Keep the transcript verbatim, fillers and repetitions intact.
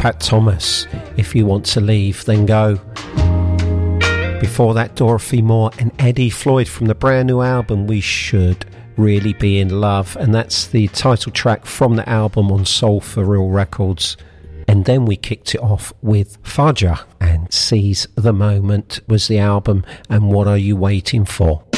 Pat Thomas, If You Want to Leave, Then Go. Before that, Dorothy Moore and Eddie Floyd from the brand new album We Should Really Be in Love, and that's the title track from the album on Soul for Real Records. And then we kicked it off with Fudger, and Seize the Moment was the album, and What Are You Waiting For?